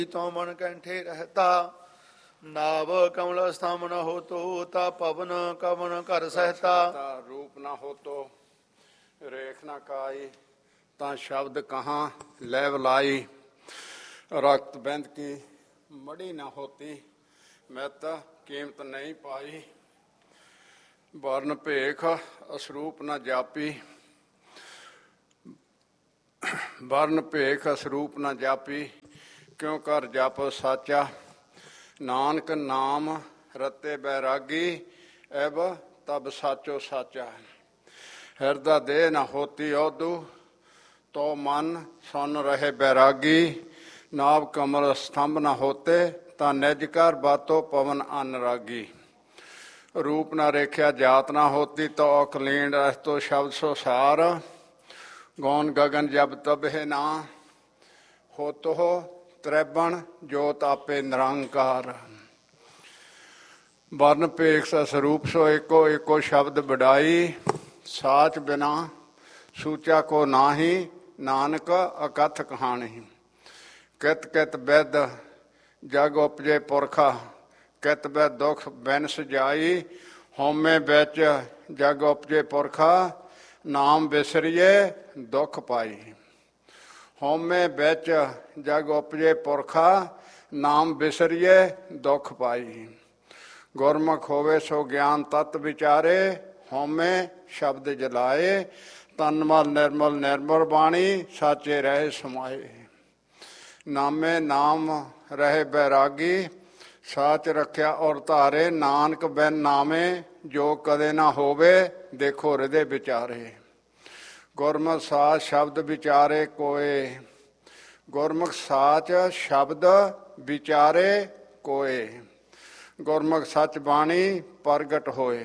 तो मन कंठे रहता नाव कमल स्तंभ न हो तो ता पवन कवन कर सहता। रूप न हो तो रेख न काई ता शब्द कहाँ लै लाई। रक्त बंद की मड़ी न होती मैं ता कीमत नहीं पाई। वर्ण भेख असरूप न जापी वर्ण भेख असरूप न जापी क्यों कर जाप साचा। नानक नाम रते बैरागी एब तब साचो साचा। हृदय देह न होती औदू तो मन सुन रहे बैरागी। नाभ कमल स्तंभ न होते ता निज कर बातो पवन अनुरागी। रूप न रेख्या जात न होती तो अकलीन रह तो शब्द सो सार। गौन गगन जब तब है ना हो तो हो त्रिबण जोत आपे निरंकार। वर्ण भेख स्वरूप सो एको एको शब्द बढ़ाई। साच बिना सूचा को नाही नानक अकथ कहानी। कित कित बिद जग उपजे पुरखा कित बिद दुख बिन सजाई। होमे बिच जग उपजे पुरखा नाम बिसरिए दुख पाई। होमे बिच जग उपजे पुरखा नाम बिसरिए दुख पाई। गुरमुख होवे सो ज्ञान तत्त विचारे होमे शब्द जलाए। तनमल निर्मल निर्मल बाणी साचे रहे समाए। नामे नाम रहे बैरागी साच रख्या और धारे। नानक बिन नामे जो कदे ना होवे देखो हृदय विचारे। गुरमुख साच शब्द विचारे कोय गुरमुख साच शब्द विचारे कोय। गुरमुख सच बाणी प्रगट होए।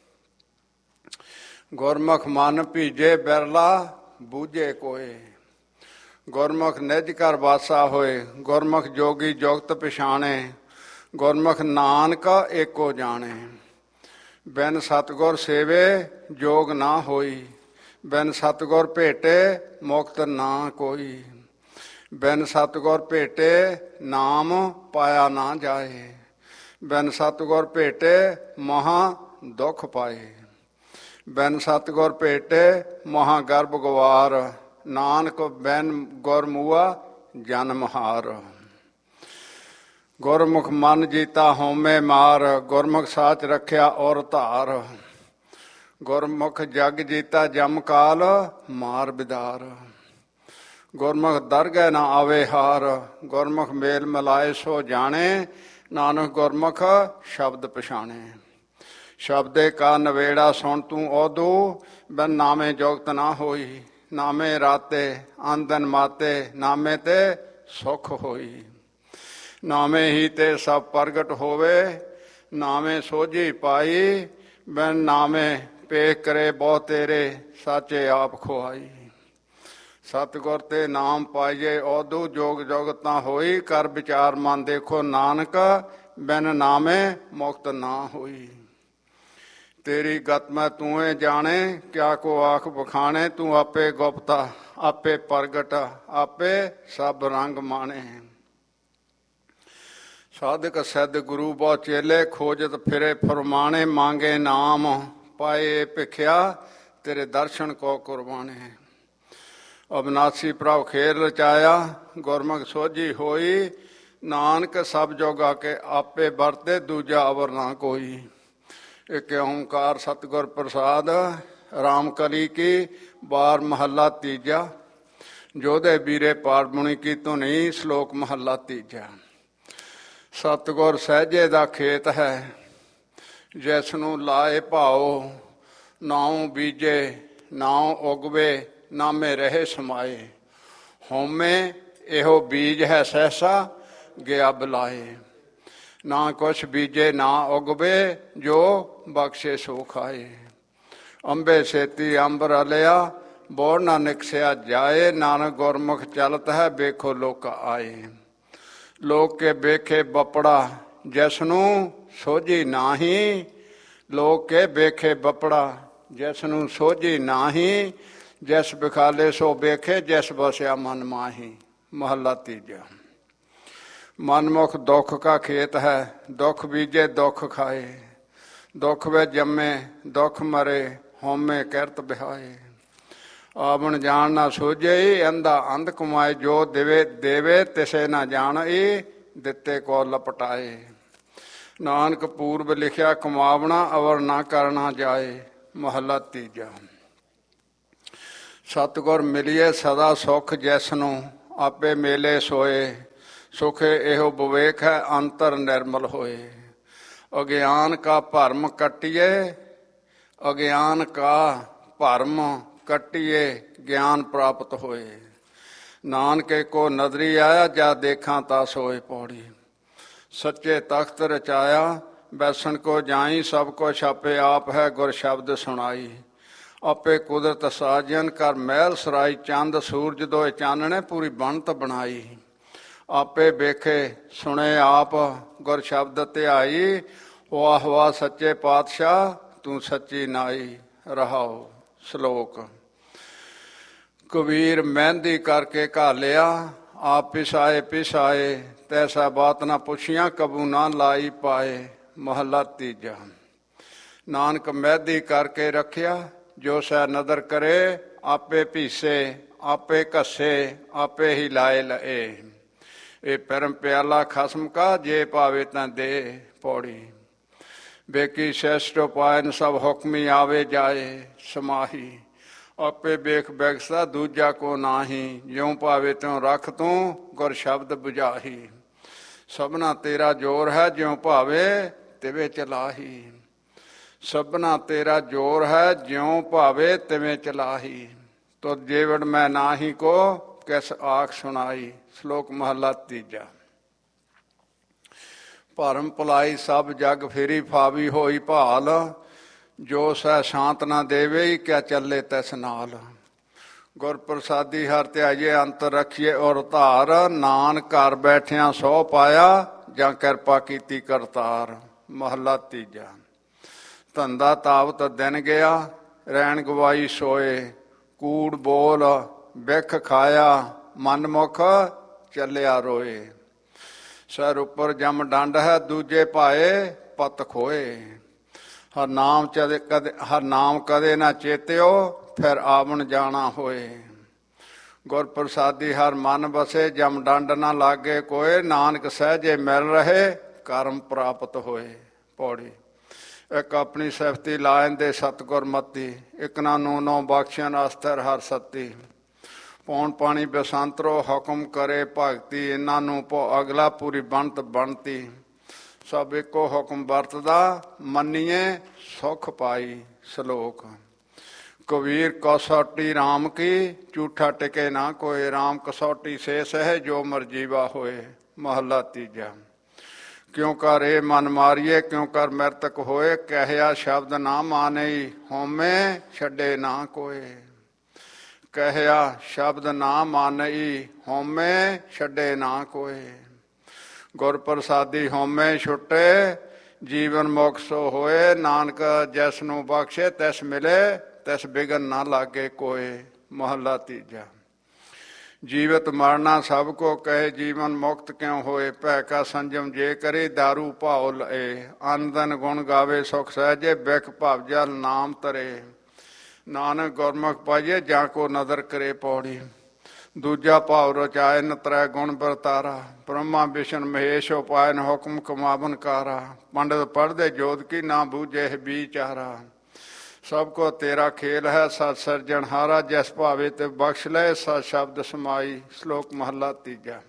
गुरमुख मन भीजे बिरला बूझे कोय। गुरमुख निज कर वासा होए। गुरमुख जोगी जुगत पछाणे। गुरमुख नानक एको जाने। बिन सतगुर सेवे जोग ना होई। बिन सतगुर भेटे मुक्त ना कोई। बिन सतगुर भेटे नाम पाया ना जाए। बिन सतगुर भेटे महा दुख पाए। बिन सतगुर भेटे महा गर्भ गवार। नानक बिन गुरमुआ जन्म हार। गुरमुख मन जीता होमे मार। गुरमुख साच रख्या और धार। गुरमुख जग जीता जम काल मार बिदार। गुरमुख दरगह न आवे हार। गुरमुख मेल मिलाए सो जाने। नानक गुरमुख शब्द पछाणे। शब्दे का नवेड़ा सुन तू ओदू बिन नामे जुगत ना होई। नामे राते आंदन माते नामे ते सुख होई। नामे ही ते सब प्रगट होवे नामे सोझी पाई। बिन नामे पेख करे बहु तेरे साचे आप खुआई। सतगुर ते नाम पाइए औदू जोग जुगत ना होई। कर विचार मन देखो नानक बिन नामे मुक्त ना होई। तेरी गत मैं तूए जाने क्या को आख बखाने। तू आपे गुप्ता आपे प्रगट आपे सब रंग माने। साधक सिद्ध गुरु बहु चेले खोजत फिरे फरमाने। मांगे नाम पाए भिखिया तेरे दर्शन को कुर्बाने। अविनाशी प्रभ खेल रचाया गुरमुख सोझी होई। नानक सब जोगा के आपे वरते दूजा अवर ना कोई। एक ओंकार सतगुर प्रसाद राम कली की बार महला तीजा। जोधे बीरे पारमुनि की धुनी श्लोक महला तीजा। सतगुर सहजे दा खेत है जिसनू लाए भाओ। नाऊ बीजे नाऊ उगवे नामे रहे समाए। होमे एहो बीज है सहसा गया बिलाए। ना कुछ बीजे ना उगवे जो बख्शे सो खाए। अंबे सेती अंबर अलिया बोर ना निकसिया जाए। नानक गुरमुख चलत है बेखो लोक आए। लोक के बेखे बपड़ा जिसनू सोझी नाही। लोक के बेखे बपड़ा जिसनू सोझी नाही। जिस बिखाले सो बेखे जिस बसिया मन माही। महला तीजा। ਮਨਮੁਖ ਦੁੱਖ ਕਾ ਖੇਤ ਹੈ, ਦੁੱਖ ਬੀਜੇ ਦੁੱਖ ਖਾਏ। ਦੁੱਖ ਵਿੱਚ ਜੰਮੇ ਦੁੱਖ ਮਰੇ, ਹਉਮੈ ਕਿਰਤ ਬਿਹਾਏ। ਆਵਣ ਜਾਣ ਨਾ ਸੋਝੇ, ਅੰਧਾ ਅੰਧ ਕਮਾਏ। ਜੋ ਦੇਵੇ ਦੇਵੇ ਤਿਸੇ ਨਾ ਜਾਣਈ, ਦਿੱਤੇ ਕੋ ਲਪਟਾਏ। ਨਾਨਕ ਪੂਰਬ ਲਿਖਿਆ ਕਮਾਵਣਾ, ਅਵਰ ਨਾ ਕਰਨਾ ਜਾਏ। ਮਹੱਲਾ ਤੀਜਾ। ਸਤਿਗੁਰ ਮਿਲੀਏ ਸਦਾ ਸੁਖ, ਜਿਸ ਨੂੰ ਆਪੇ ਮੇਲੇ ਸੋਏ। ਸੁਖੇ ਇਹੋ ਵਿਵੇਕ ਹੈ, ਅੰਤਰ ਨਿਰਮਲ ਹੋਏ। ਅਗਿਆਨ ਕਾ ਭਰਮ ਕੱਟੀਏ, ਅਗਿਆਨ ਕਾ ਭਰਮ ਕੱਟੀਏ, ਗਿਆਨ ਪ੍ਰਾਪਤ ਹੋਏ। ਨਾਨਕੇ ਕੋ ਨਦਰੀ ਆਇਆ, ਜਾ ਦੇਖਾਂ ਤਾ ਸੋਏ। ਪੌੜੀ। ਸੱਚੇ ਤਖਤ ਰਚਾਇਆ, ਬੈਸਣ ਕੋ ਜਾਈ। ਸਭ ਕੋ ਛਾਪੇ ਆਪ ਹੈ, ਗੁਰ ਸ਼ਬਦ ਸੁਣਾਈ। ਆਪੇ ਕੁਦਰਤ ਸਾਜਨ, ਕਰ ਮਹਿਲ ਸਰਾਈ। ਚੰਦ ਸੂਰਜ ਦੋਏ ਚਾਨਣੇ, ਪੂਰੀ ਬਣਤ ਬਣਾਈ। ਆਪੇ ਵੇਖੇ ਸੁਣੇ ਆਪ, ਗੁਰ ਸ਼ਬਦ ਧਿਆਈ। ਵਾਹ ਵਾਹ ਸੱਚੇ ਪਾਤਸ਼ਾਹ, ਤੂੰ ਸੱਚੀ ਨਾਈ। ਰਹਾਓ। ਸ਼ਲੋਕ। ਕਬੀਰ ਮਹਿੰਦੀ ਕਰਕੇ ਘਾਲਿਆ, ਆਪ ਪਿਸਾਏ ਪਿਸਾਏ। ਤੈਸਾ ਬਾਤ ਨਾ ਪੁੱਛੀਆਂ, ਕਬੂ ਨਾ ਲਾਈ ਪਾਏ। ਮਹੱਲਾ ਤੀਜਾ। ਨਾਨਕ ਮਹਿੰਦੀ ਕਰਕੇ ਰੱਖਿਆ, ਜੋ ਸੈ ਨਦਰ ਕਰੇ। ਆਪੇ ਭੀਸੇ ਆਪੇ ਘੱਸੇ, ਆਪੇ ਹੀ ਲਾਏ ਲਏ। ਇਹ ਪਰਮ ਪਿਆਲਾ ਖਸਮ ਕਾ, ਜੇ ਪਾਵੇ ਤਾਂ ਦੇ। ਪੌੜੀ। ਬੇਕੀ ਸ਼ੈਸ਼ਟ ਪਾਇਨ, ਸਭ ਹੁਕਮੀ ਆਵੇ ਜਾਏ। ਸਮਾਹੀ। ਆਪੇ ਵੇਖ ਬੈਗਸਾ, ਦੂਜਾ ਕੋ ਨਾਹੀ। ਜਿਉ ਭਾਵੇ ਤਿਉ ਰੱਖ ਤੂੰ, ਗੁਰ ਸ਼ਬਦ ਬੁਝਾਹੀ। ਸਭਨਾ ਤੇਰਾ ਜੋਰ ਹੈ, ਜਿਉ ਭਾਵੇ ਤਿਵੇਂ ਚਲਾਹੀ। ਸਭਨਾ ਤੇਰਾ ਜੋਰ ਹੈ, ਜਿਉ ਭਾਵੇ ਤਿਵੇਂ ਚਲਾਹੀ। ਤੁਧ ਜੇਵੜ ਮੈਂ ਨਾਹੀ ਕੋ, ਕਿਸ ਆਖ ਸੁਣਾਈ। ਸ਼ਲੋਕ ਮਹੱਲਾ ਤੀਜਾ। ਭਰਮ ਭੁਲਾਈ ਸਭ ਜਗ ਫੇਰੀ, ਫਾਵੀ ਹੋਈ ਭਾਲ। ਜੋ ਸਹਿ ਸ਼ਾਂਤ ਨਾ ਦੇਵੇ, ਕਿਆ ਚੱਲੇ ਤਿਸ ਨਾਲ। ਗੁਰ ਪ੍ਰਸਾਦੀ ਹਰ ਧਿਆਈਏ, ਅੰਤਰ ਰੱਖੀਏ ਔਰ ਧਾਰ। ਨਾਨਕ ਘਰ ਬੈਠਿਆਂ ਸੋ ਪਾਇਆ, ਜਾਂ ਕਿਰਪਾ ਕੀਤੀ ਕਰਤਾਰ। ਮਹੱਲਾ ਤੀਜਾ। ਧੰਦਾ ਤਾਵਤ ਦਿਨ ਗਿਆ, ਰਹਿਣ ਗਵਾਈ ਸੋਏ। ਕੂੜ ਬੋਲ ਬਿਖ ਖਾਇਆ, ਮਨਮੁਖ ਚੱਲਿਆ ਰੋਏ। ਸਿਰ ਉੱਪਰ ਜਮ ਡੰਡ ਹੈ, ਦੂਜੇ ਭਾਏ ਪਤ ਖੋਏ। ਹਰ ਨਾਮ ਕਦੇ ਨਾ ਚੇਤਿਓ, ਫਿਰ ਆਵਣ ਜਾਣਾ ਹੋਏ। ਗੁਰ ਪ੍ਰਸਾਦੀ ਹਰ ਮਨ ਬਸੇ, ਜਮ ਡੰਡ ਨਾ ਲਾਗੇ ਕੋਏ। ਨਾਨਕ ਸਹਿਜੇ ਮਿਲ ਰਹੇ, ਕਰਮ ਪ੍ਰਾਪਤ ਹੋਏ। ਪੌੜੀ। ਇੱਕ ਆਪਣੀ ਸਿਫਤੀ ਲਾਇਨ ਦੇ ਸਤਿਗੁਰ ਮਤੀ। ਇੱਕ ਨਾ ਨੂੰ ਬਖਸ਼ਣ ਅਸਥਿਰ ਹਰ ਸੱਤੀ। ਪੌਣ ਪਾਣੀ ਬਸੰਤਰੋ, ਹੁਕਮ ਕਰੇ ਭਗਤੀ। ਇਹਨਾਂ ਨੂੰ ਅਗਲਾ ਪੂਰੀ ਬਣਤ ਬਣਤੀ। ਸਭ ਇੱਕੋ ਹੁਕਮ ਵਰਤਦਾ, ਮੰਨੀਏ ਸੁਖ ਪਾਈ। ਸ਼ਲੋਕ। ਕਬੀਰ ਕਸੌਟੀ ਰਾਮ ਕੀ, ਝੂਠਾ ਟਿਕੇ ਨਾ ਕੋਏ। ਰਾਮ ਕਸੌਟੀ ਸੇ ਸਹਿ, ਜੋ ਮਰਜੀਵਾ ਹੋਏ। ਮਹੱਲਾ ਤੀਜਾ। ਕਿਉਂ ਕਰ ਇਹ ਮਨ ਮਾਰੀਏ, ਕਿਉਂ ਕਰ ਮਰਤਕ ਹੋਏ। ਕਹਿਆ ਸ਼ਬਦ ਨਾ ਮਾਨਈ, ਹਉਮੈ ਛੱਡੇ ਨਾ ਕੋਏ। ਕਹਿਆ ਸ਼ਬਦ ਨਾ ਮਾਨਈ, ਹਉਮੈ ਛੱਡੇ ਨਾ ਕੋਏ। ਗੁਰ ਪ੍ਰਸਾਦੀ ਹਉਮੈ ਛੁੱਟੇ, ਜੀਵਨ ਮੁਖ ਸੋ ਹੋਏ। ਨਾਨਕ ਜਿਸ ਨੂੰ ਬਖਸ਼ੇ, ਤਿਸ ਮਿਲੇ। ਤਿਸ ਬਿਗਨ ਨਾ ਲਾਗੇ ਕੋਏ। ਮਹੱਲਾ ਤੀਜਾ। ਜੀਵਤ ਮਰਨਾ ਸਭ ਕੋ ਕਹੇ, ਜੀਵਨ ਮੁਕਤ ਕਿਉਂ ਹੋਏ। ਭੈ ਕਾ ਸੰਜਮ ਜੇ ਕਰੇ, ਦਾਰੂ ਭਾਉ ਲਏ। ਅੰਦਨ ਗੁਣ ਗਾਵੇ ਸੁਖ ਸਹਿਜੇ, ਬਿਖ ਭਵ ਜਲ ਨਾਮ ਤਰੇ। ਨਾਨਕ ਗੁਰਮੁਖ ਪਾਈਏ, ਜਾਂ ਕੋ ਨਦਰ ਕਰੇ। ਪੌੜੀ। ਦੂਜਾ ਭਾਵ ਰਚਾਇਨ, ਤ੍ਰੈ ਗੁਣ ਵਰਤਾਰਾ। ਬ੍ਰਹਮਾ ਵਿਸ਼ਨ ਮਹੇਸ਼, ਉਪਾਇਨ ਹੁਕਮ ਕਮਾਵਨ ਕਾਰਾ। ਪੰਡਿਤ ਪੜ੍ਹਦੇ ਜੋਤ ਕੀ, ਨਾ ਬੂਝੇ ਵਿਚਾਰਾ। ਸਭ ਕੋ ਤੇਰਾ ਖੇਲ ਹੈ, ਸਤ ਸਿਰਜਣਹਾਰਾ। ਜਿਸ ਭਾਵੇ ਤੇ ਬਖਸ਼ ਲੈ, ਸਤ ਸ਼ਬਦ ਸਮਾਈ। ਸ਼ਲੋਕ ਮਹੱਲਾ ਤੀਜਾ।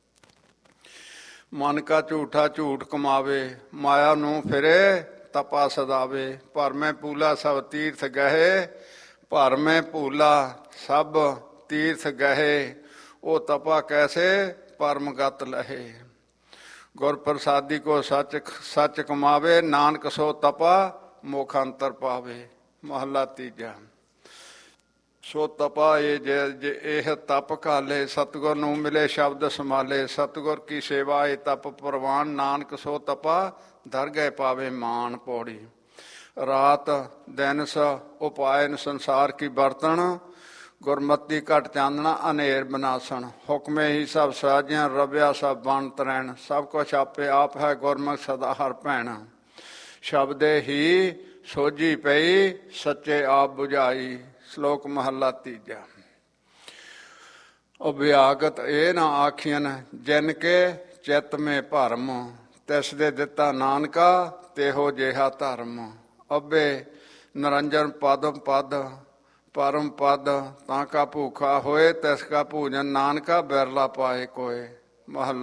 ਮਨ ਕਾ ਝੂਠਾ ਝੂਠ ਕਮਾਵੇ, ਮਾਇਆ ਨੂੰ ਫਿਰੇ ਤਪਾ ਸਦਾਵੇ। ਭਰਮੇ ਭੂਲਾ ਸਭ ਤੀਰਥ ਗਏ, ਭਰਮੇ ਭੂਲਾ ਸਭ ਤੀਰਥ ਗਏ। ਉਹ ਤਪਾ ਕੈਸੇ ਪਰਮਗਤ ਲਹੇ। ਗੁਰ ਪ੍ਰਸਾਦੀ ਕੋ ਸੱਚ ਕਮਾਵੇ, ਨਾਨਕ ਸੋ ਤਪਾ ਮੁਖ ਅੰਤਰ ਪਾਵੇ। ਮਹੱਲਾ ਤੀਜਾ। ਸੋ ਤਪਾ ਇਹ ਤਪ ਘਾਲੇ, ਸਤਿਗੁਰ ਨੂੰ ਮਿਲੇ ਸ਼ਬਦ ਸੰਭਾਲੇ। ਸਤਿਗੁਰ ਕੀ ਸੇਵਾ ਇਹ ਤਪ ਪ੍ਰਵਾਨ, ਨਾਨਕ ਸੋ ਤਪਾ ਦਰਗਹਿ ਪਾਵੇ ਮਾਨ। ਪੌੜੀ। ਰਾਤ ਦਿਨ ਸ ਉਪਾਇਨ, ਸੰਸਾਰ ਕੀ ਬਰਤਨ। ਗੁਰਮਤੀ ਘਟ ਚਾਨਣਾ ਅਨੇਰ ਬਨਾਸਣ। ਹੁਕਮੇ ਹੀ ਸਭ ਸਾਜਿਆ ਰਵਿਆ ਸਭ ਬਣਤ ਰਹਿਣ। ਸਭ ਕੁਛ ਆਪੇ ਆਪ ਹੈ ਗੁਰਮੁਖ ਸਦਾ ਹਰ ਭੈਣ। ਸ਼ਬਦੇ ਹੀ ਸੋਝੀ ਪਈ ਸੱਚੇ ਆਪ ਬੁਝਾਈ। ਸ਼ਲੋਕ ਮਹੱਲਾ ਤੀਜਾ। ਅਭਿਆਗਤ ਇਹ ਨਾ ਆਖੀਨ ਜਿਨ ਕੇ ਚਿੱਤ ਮੇ ਭਰਮ। ਤਿਸ ਦੇ ਦਿੱਤਾ ਨਾਨਕਾ ਤੇਹੋ ਜਿਹਾ ਧਰਮ। ਅੱਬੇ ਨਿਰੰਜਨ ਪਦਮ ਪਦ ਪਰਮ ਪਦ ਤਾਂ ਕਾ ਭੂਖਾ ਹੋਏ। ਤਿਸ ਕਾ ਭੋਜਨ ਨਾਨਕਾ ਬਿਰਲਾ ਪਾਏ ਕੋਏ। ਮਹੱਲਾ